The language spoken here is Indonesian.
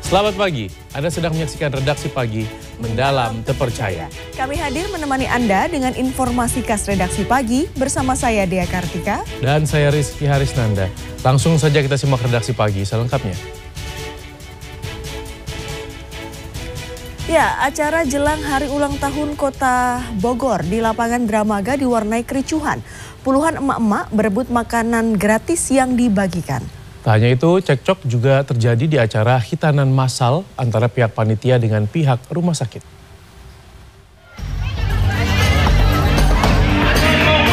Selamat pagi, Anda sedang menyaksikan Redaksi Pagi Mendalam Terpercaya. Kami hadir menemani Anda dengan informasi khas Redaksi Pagi bersama saya Dea Kartika. Dan saya Rizky Harisnanda. Langsung saja kita simak Redaksi Pagi selengkapnya. Ya, acara jelang hari ulang tahun Kota Bogor di lapangan Dramaga diwarnai kericuhan. Puluhan emak-emak berebut makanan gratis yang dibagikan. Tak hanya itu, cekcok juga terjadi di acara hitanan massal antara pihak panitia dengan pihak rumah sakit.